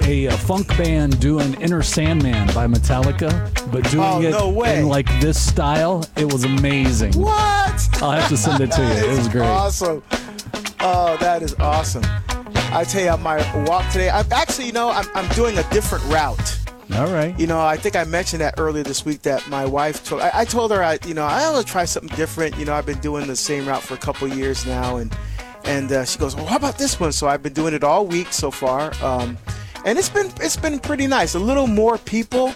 a funk band doing Enter Sandman by Metallica, but doing in like this style. It was amazing. What? I'll have to send it to you. It was great. Awesome. Oh, that is awesome. I tell you, on my walk today, I'm doing a different route. All right. I think I mentioned that earlier this week that my wife told. I told her I want to try something different. I've been doing the same route for a couple of years now, and she goes, well, how about this one? So I've been doing it all week so far, and it's been pretty nice. A little more people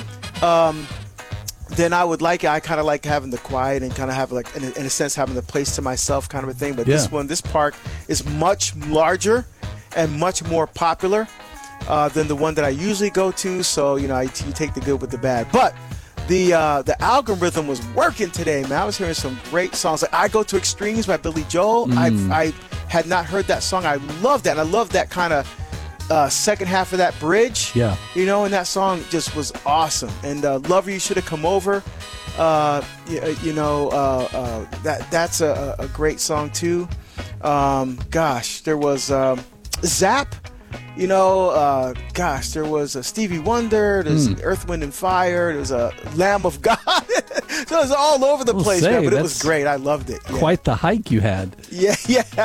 than I would like. I kind of like having the quiet and kind of have like in a sense having the place to myself kind of a thing. But this park is much larger and much more popular than the one that I usually go to. So you take the good with the bad. But the algorithm was working today, man. I was hearing some great songs. Like I Go to Extremes by Billy Joel. I had not heard that song. I love that. And I love that kind of second half of that bridge. Yeah. And that song just was awesome. And Lover, You Should Have Come Over. That's a great song too. There was Zap. There was a Stevie Wonder, there's Earth, Wind, and Fire, there's a Lamb of God. So it was all over the place, man, but it was great. I loved it. Yeah. Quite the hike you had. Yeah.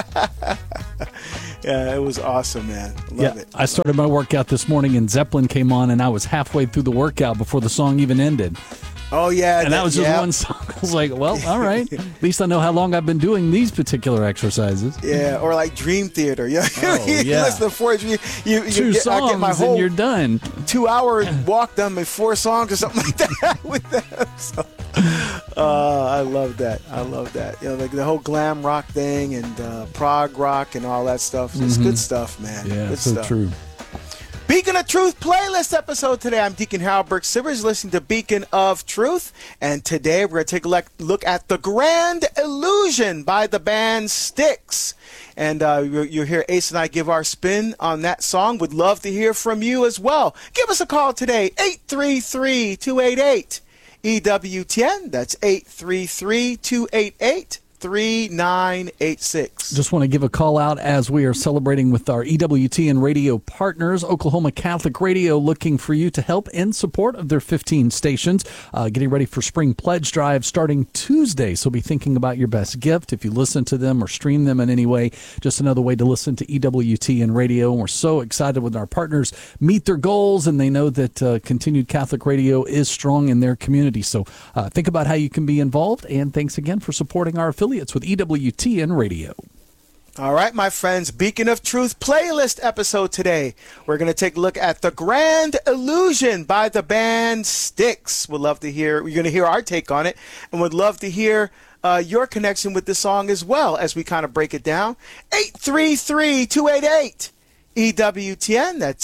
Yeah, it was awesome, man. Love it. I started my workout this morning, and Zeppelin came on, and I was halfway through the workout before the song even ended. Oh, yeah. And that was just one song. I was like, well, all right. At least I know how long I've been doing these particular exercises. Yeah, or like Dream Theater. Yeah. Oh, yeah. You listen to 4 Two songs I get my whole and you're done. 2-hour walk done with 4 songs or something like that with them. So, I love that. Like the whole glam rock thing and prog rock and all that stuff. It's good stuff, man. Yeah, good so stuff. true. Beacon of Truth playlist episode today. I'm Deacon Harold Burke Sivers, listening to Beacon of Truth. And today we're going to take a look at The Grand Illusion by the band Styx. And you'll hear Ace and I give our spin on that song. Would love to hear from you as well. Give us a call today, 833-288-EWTN. That's 833-288-3986. Just want to give a call out as we are celebrating with our EWTN radio partners. Oklahoma Catholic Radio looking for you to help in support of their 15 stations. Getting ready for Spring Pledge Drive starting Tuesday. So be thinking about your best gift. If you listen to them or stream them in any way, just another way to listen to EWTN radio. And we're so excited when our partners meet their goals and they know that continued Catholic radio is strong in their community. So think about how you can be involved. And thanks again for supporting our affiliates with EWTN Radio. All right, my friends, Beacon of Truth playlist episode today. We're going to take a look at The Grand Illusion by the band Styx. We'd love to hear, you're going to hear our take on it, and would love to hear your connection with the song as well as we kind of break it down. 833-288-EWTN. That's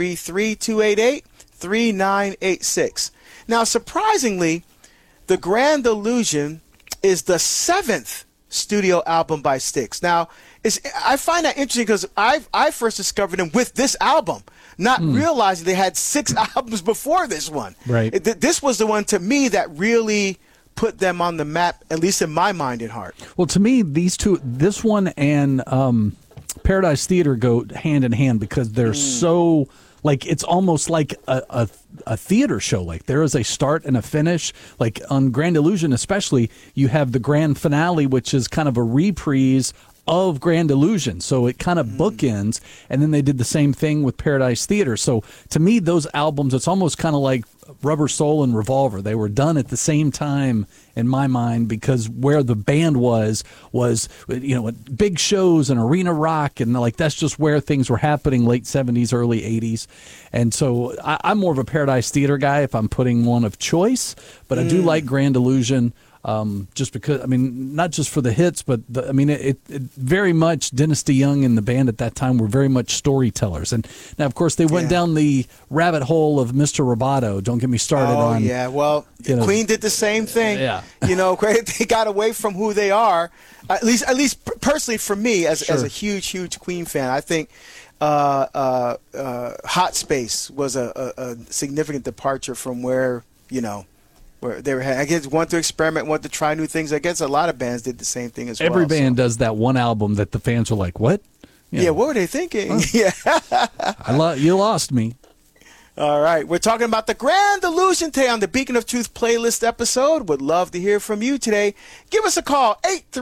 833-288-3986. Now, surprisingly, The Grand Illusion is the 7th studio album by Styx. Now, I find that interesting because I first discovered them with this album, not realizing they had 6 albums before this one. Right. This was the one, to me, that really put them on the map, at least in my mind and heart. Well, to me, these two, this one and Paradise Theater go hand in hand because they're so... Like, it's almost like a theater show. Like, there is a start and a finish. Like, on Grand Illusion especially, you have the grand finale, which is kind of a reprise of Grand Illusion. So it kind of bookends. And then they did the same thing with Paradise Theater. So, to me, those albums, it's almost kind of like Rubber Soul and Revolver. They were done at the same time, in my mind, because where the band was big shows and arena rock, and like that's just where things were happening, late 70s, early 80s. And so I'm more of a Paradise Theater guy if I'm putting one of choice, but I do like Grand Illusion. Just because, I mean, not just for the hits, but it very much, Dennis DeYoung and the band at that time were very much storytellers. And now, of course, they went down the rabbit hole of Mr. Roboto. Don't get me started on. Oh, yeah. Well, Queen did the same thing. Yeah. They got away from who they are. At least personally for me, as a huge Queen fan, I think Hot Space was a significant departure from where they were, I guess, want to experiment, want to try new things. I guess a lot of bands did the same thing as well. Every band does that one album that the fans are like, what? Yeah, what were they thinking? Yeah. You lost me. All right. We're talking about the Grand Illusion today on the Beacon of Truth playlist episode. Would love to hear from you today. Give us a call,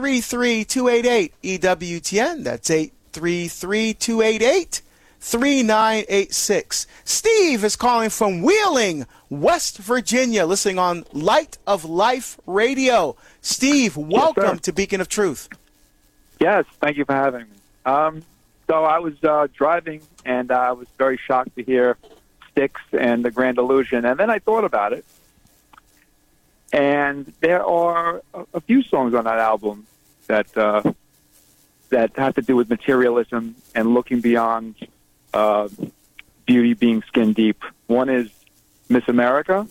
833-288-EWTN. That's 833-288-3986. Steve is calling from Wheeling, West Virginia, listening on Light of Life Radio. Steve, welcome to Beacon of Truth. Yes, thank you for having me. So I was driving, and I was very shocked to hear Styx and the Grand Illusion, and then I thought about it, and there are a few songs on that album that have to do with materialism and looking beyond beauty being skin deep. One is Miss America,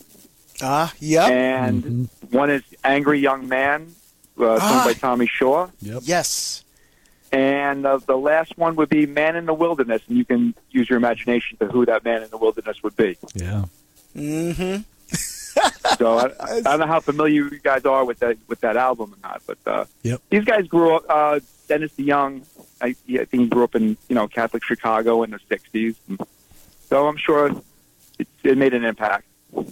and one is Angry Young Man, sung by Tommy Shaw. Yep. Yes. And the last one would be Man in the Wilderness, and you can use your imagination to who that man in the wilderness would be. Yeah. Mm-hmm. So I don't know how familiar you guys are with that album or not, but these guys grew up. Dennis DeYoung, I think he grew up in Catholic Chicago in the '60s, and so I'm sure it made an impact.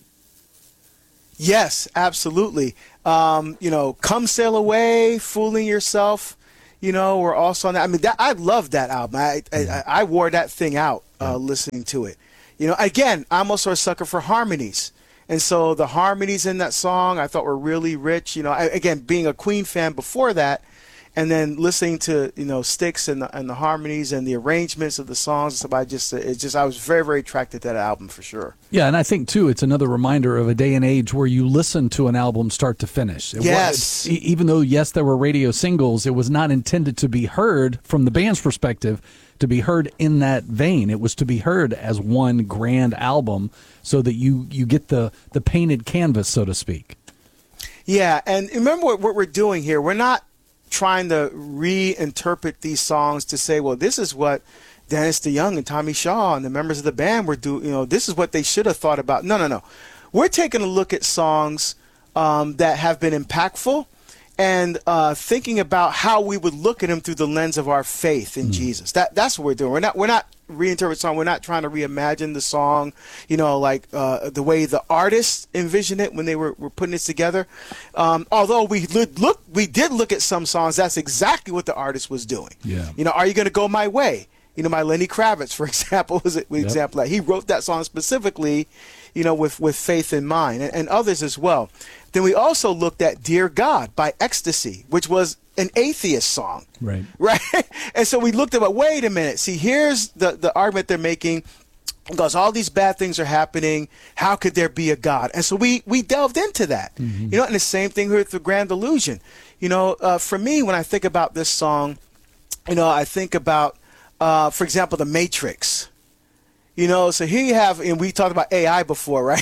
Yes, absolutely. Come Sail Away, Fooling Yourself. We're also on that. I mean, I love that album. I wore that thing out listening to it. Again, I'm also a sucker for harmonies. And so the harmonies in that song I thought were really rich. Again, being a Queen fan before that, and then listening to Styx and the harmonies and the arrangements of the songs, I was very, very attracted to that album for sure. Yeah, and I think too it's another reminder of a day and age where you listen to an album start to finish. Yes. Even though there were radio singles, it was not intended to be heard from the band's perspective to be heard in that vein. It was to be heard as one grand album, so that you get the painted canvas, so to speak. Yeah, and remember what we're doing here. We're not trying to reinterpret these songs to say, well, this is what Dennis DeYoung and Tommy Shaw and the members of the band were doing. This is what they should have thought about. No. We're taking a look at songs that have been impactful and thinking about how we would look at them through the lens of our faith in Jesus. That's what we're doing. We're not reinterpret song. We're not trying to reimagine the song, like the way the artists envisioned it when they were putting this together. Although we did look at some songs, that's exactly what the artist was doing. Yeah. Are you going to go my way? My Lenny Kravitz, for example, was an example that he wrote that song specifically, with faith in mind, and others as well. Then we also looked at Dear God by Ecstasy, which was an atheist song. Right. And so we looked at, wait a minute. See, here's the argument they're making. Because all these bad things are happening. How could there be a God? And so we delved into that. Mm-hmm. And the same thing here with the Grand Illusion. For me, when I think about this song, I think about, for example, The Matrix. So here you have, and we talked about AI before, right?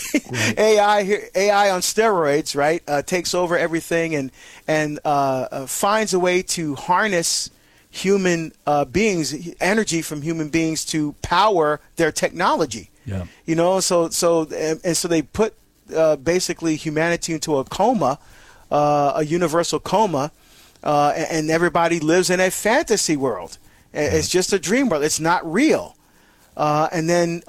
AI on steroids, right? Takes over everything and finds a way to harness human beings, energy from human beings to power their technology. Yeah. So they put basically humanity into a coma, a universal coma, and everybody lives in a fantasy world. It's just a dream world. It's not real. And then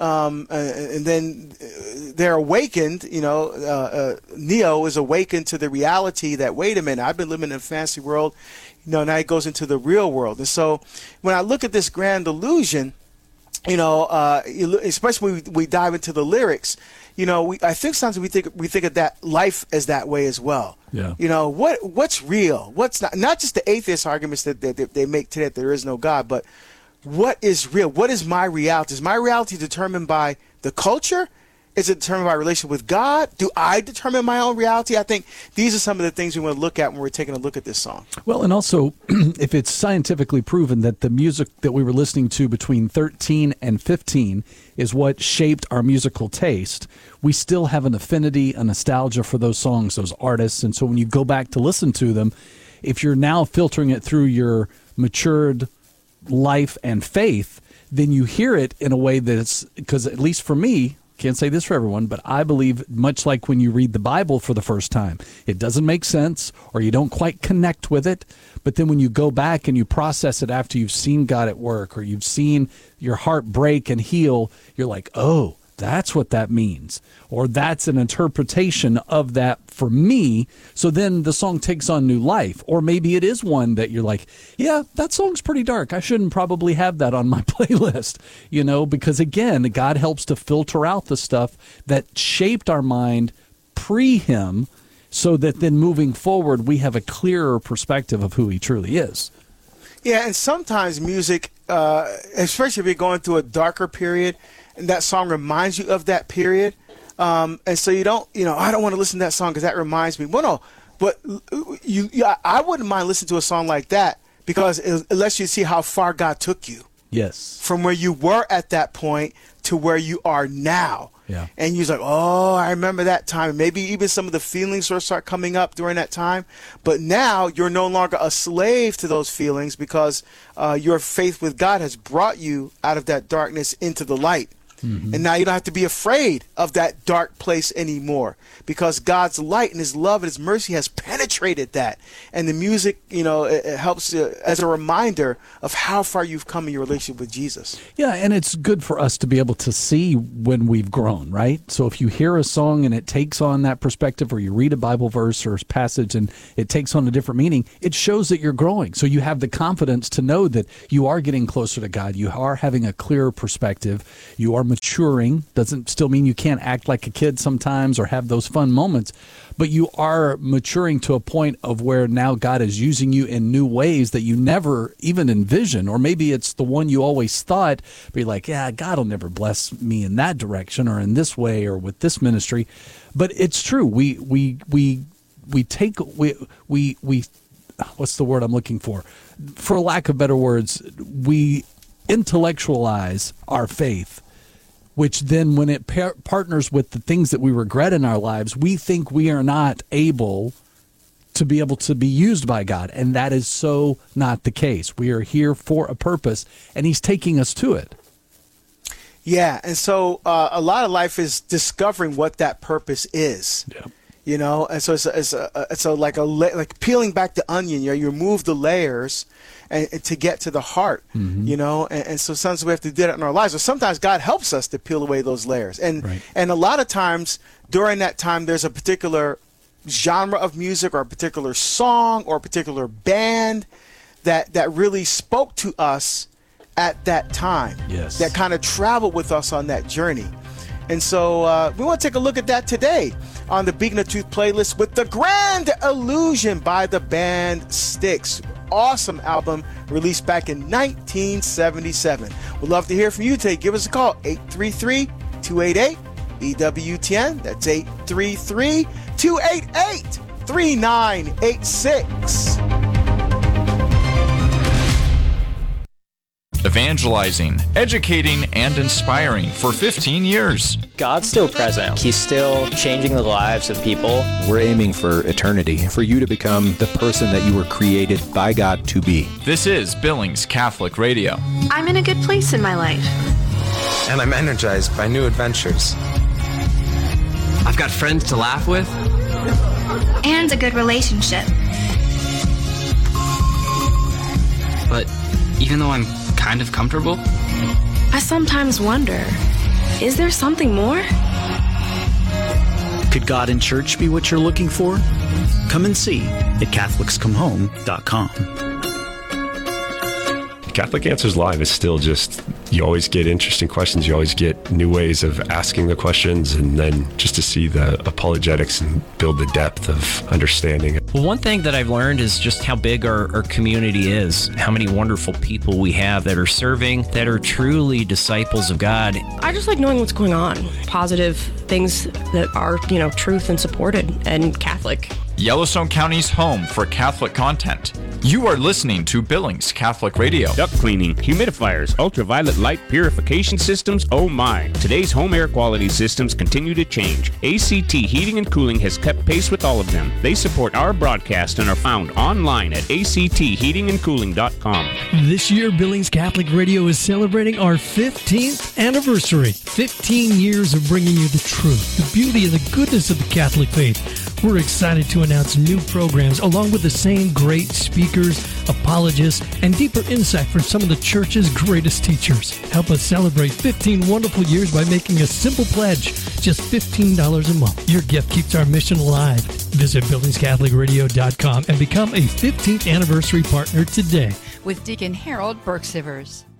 they're awakened. Neo is awakened to the reality that, wait a minute, I've been living in a fantasy world. Now he goes into the real world. And so when I look at this Grand Illusion, especially when we dive into the lyrics, I think sometimes we think of that life as that way as well. Yeah. What's real? What's not just the atheist arguments that they make today that there is no God, but what is real? What is my reality? Is my reality determined by the culture? Is it determined by relation with God? Do I determine my own reality? I think these are some of the things we want to look at when we're taking a look at this song. Well, and also, if it's scientifically proven that the music that we were listening to between 13 and 15 is what shaped our musical taste, we still have an affinity, a nostalgia for those songs, those artists. And so when you go back to listen to them, if you're now filtering it through your matured life and faith, then you hear it in a way that's, because at least for me, can't say this for everyone, but I believe much like when you read the Bible for the first time, it doesn't make sense or you don't quite connect with it. But then when you go back and you process it after you've seen God at work or you've seen your heart break and heal, you're like, oh, that's what that means. Or that's an interpretation of that for me. So then the song takes on new life. Or maybe it is one that you're like, yeah, that song's pretty dark. I shouldn't probably have that on my playlist, because again, God helps to filter out the stuff that shaped our mind pre him so that then moving forward, we have a clearer perspective of who he truly is. Yeah, and sometimes music, especially if you're going through a darker period, and that song reminds you of that period. And so you don't, I don't want to listen to that song because that reminds me. Well, no, but I wouldn't mind listening to a song like that because it lets you see how far God took you. Yes. From where you were at that point to where you are now. Yeah. And you're like, oh, I remember that time. Maybe even some of the feelings will start coming up during that time. But now you're no longer a slave to those feelings because your faith with God has brought you out of that darkness into the light. Mm-hmm. And now you don't have to be afraid of that dark place anymore because God's light and his love and his mercy has penetrated that. And the music, it helps as a reminder of how far you've come in your relationship with Jesus. Yeah, and it's good for us to be able to see when we've grown, right? So if you hear a song and it takes on that perspective, or you read a Bible verse or passage and it takes on a different meaning, it shows that you're growing. So you have the confidence to know that you are getting closer to God. You are having a clearer perspective. You are maturing. Doesn't still mean you can't act like a kid sometimes or have those fun moments, but you are maturing to a point of where now God is using you in new ways that you never even envisioned, or maybe it's the one you always thought, but you're like, yeah, God will never bless me in that direction or in this way or with this ministry. But it's true. We what's the word I'm looking for? For lack of better words, we intellectualize our faith, which then when it partners with the things that we regret in our lives, we think we are not able to be used by God. And that is so not the case. We are here for a purpose, and he's taking us to it. Yeah, and so a lot of life is discovering what that purpose is. Yeah. And so it's like peeling back the onion. You remove the layers and to get to the heart. Mm-hmm. And so sometimes we have to do that in our lives. Or sometimes God helps us to peel away those layers. And right. And a lot of times during that time, there's a particular genre of music or a particular song or a particular band that really spoke to us at that time. Yes. That kind of traveled with us on that journey. And so we want to take a look at that today on the Beacon of Truth playlist with The Grand Illusion by the band Styx. Awesome album released back in 1977. We'd love to hear from you today. Give us a call, 833-288-BWTN. That's 833-288-3986. Evangelizing, educating, and inspiring for 15 years. God's still present. He's still changing the lives of people. We're aiming for eternity, for you to become the person that you were created by God to be. This is Billings Catholic Radio. I'm in a good place in my life. And I'm energized by new adventures. I've got friends to laugh with. And a good relationship. But even though I'm kind of comfortable, I sometimes wonder, is there something more? Could God in church be what you're looking for? Come and see at CatholicsComeHome.com. Catholic Answers Live is still just, you always get interesting questions. You always get new ways of asking the questions, and then just to see the apologetics and build the depth of understanding. Well, one thing that I've learned is just how big our community is, how many wonderful people we have that are serving, that are truly disciples of God. I just like knowing what's going on, positive things that are, truth and supported and Catholic. Yellowstone County's home for Catholic content. You are listening to Billings Catholic Radio. Duct cleaning, humidifiers, ultraviolet light purification systems, oh my. Today's home air quality systems continue to change. ACT Heating and Cooling has kept pace with all of them. They support our broadcast and are found online at actheatingandcooling.com. This year, Billings Catholic Radio is celebrating our 15th anniversary. 15 years of bringing you the truth, the beauty, and the goodness of the Catholic faith. We're excited to announce new programs along with the same great speakers, apologists, and deeper insight from some of the church's greatest teachers. Help us celebrate 15 wonderful years by making a simple pledge, just $15 a month. Your gift keeps our mission alive. Visit BillingsCatholicRadio.com and become a 15th anniversary partner today. With Deacon Harold Burke-Sivers.